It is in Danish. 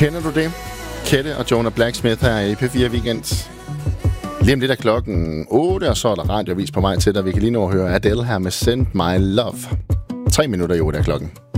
Kender du det? Kette og Jonah Blacksmith her i P4 Weekend. Lige om lidt er klokken 8, og så er der radiovis på vej til dig. Vi kan lige nå at høre Adele her med Send My Love. 3 minutter i 8 er klokken.